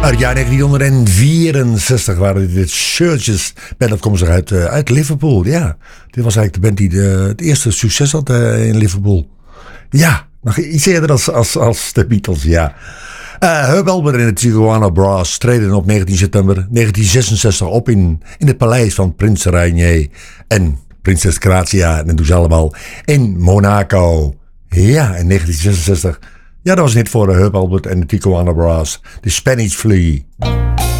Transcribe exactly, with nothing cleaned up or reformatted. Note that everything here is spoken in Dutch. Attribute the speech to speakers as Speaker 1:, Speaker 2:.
Speaker 1: Uit het jaar negentienhonderdvierenzestig waren dit Churches, band afkomstig uit, uh, uit Liverpool. Ja, dit was eigenlijk de band die de, het eerste succes had uh, in Liverpool. Ja, nog iets eerder als, als, als de Beatles, ja. Uh, Herb Alpert en de Tijuana Brass treden op negentien september negentien zesenzestig op in, in het paleis van prins Rainier en prinses Grazia. En dat doen ze allemaal in Monaco. Ja, in negentien zesenzestig. Ja, dat was niet voor de Herb Alpert en de Tijuana Brass. De Spanish Flea.